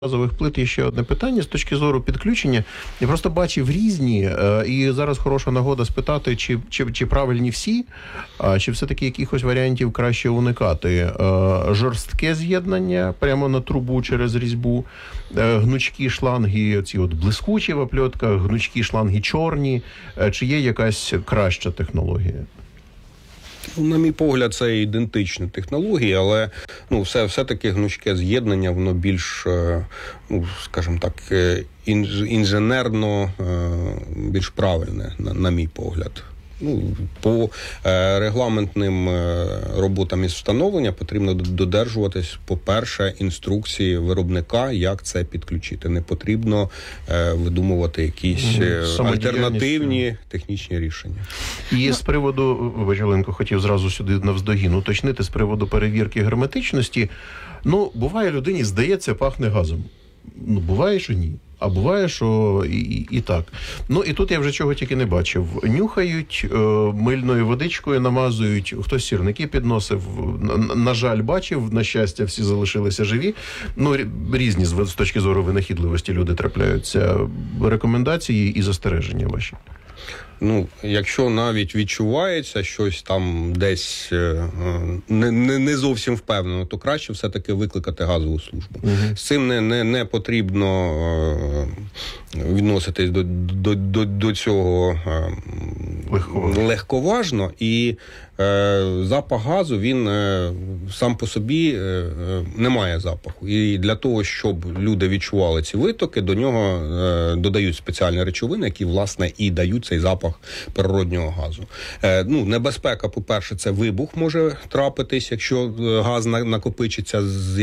газових плит є ще одне питання з точки зору підключення. Я просто бачив різні, і зараз хороша нагода спитати, чи правильні всі, чи все-таки якихось варіантів краще уникати. Жорстке з'єднання прямо на трубу через різьбу, гнучкі шланги, оці от блискучі в опльотках, гнучкі шланги чорні. Чи є якась краща технологія? На мій погляд, це ідентичні технології, але все-таки гнучке з'єднання, воно більш, скажімо так, інженерно більш правильне, на мій погляд. По регламентним роботам із встановлення потрібно додержуватись, по-перше, інструкції виробника, як це підключити. Не потрібно видумувати якісь альтернативні технічні рішення. І з приводу, Оленко, хотів зразу сюди навздогін уточнити, з приводу перевірки герметичності. Буває, людині здається, пахне газом. Буває, що ні. А буває, що і так. І тут я вже чого тільки не бачив. Нюхають, мильною водичкою намазують, хтось сірники підносив. На жаль, бачив, на щастя, всі залишилися живі. Різні з точки зору винахідливості люди трапляються. Рекомендації і застереження ваші. Якщо навіть відчувається щось там десь не зовсім впевнено, то краще все-таки викликати газову службу. З цим не потрібно відноситись до цього легковажно. І запах газу, він сам по собі не має запаху. І для того, щоб люди відчували ці витоки, до нього додають спеціальні речовини, які, власне, і дають цей запах природнього газу. Небезпека, по-перше, це вибух може трапитись, якщо газ накопичиться з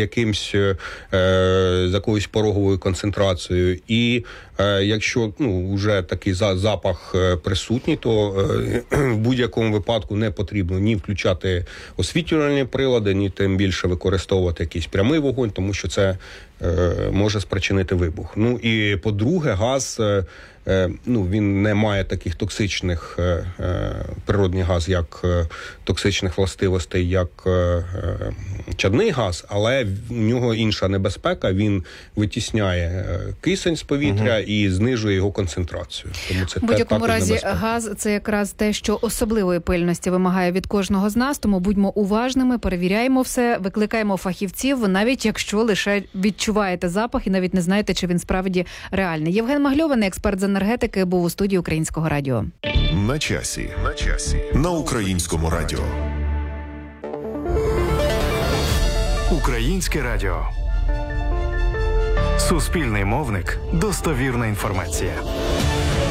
якоюсь пороговою концентрацією. І якщо вже такий запах присутній, то в будь-якому випадку не потрібно ні включати освітлювальні прилади, ні тим більше використовувати якийсь прямий вогонь, тому що це може спричинити вибух. І по-друге, газ, він не має таких токсичних, природний газ, як токсичних властивостей, як чадний газ, але в нього інша небезпека, він витісняє кисень з повітря і знижує його концентрацію. Тому це в будь-якому разі небезпека. Газ – це якраз те, що особливої пильності вимагає від кожного з нас, тому будьмо уважними, перевіряємо все, викликаємо фахівців, навіть якщо лише відчуваєте запах і навіть не знаєте, чи він справді реальний. Євген Магльований, експерт з енергетики, був у студії Українського радіо. На часі. На Українському радіо. Українське радіо. Суспільний мовник. Достовірна інформація.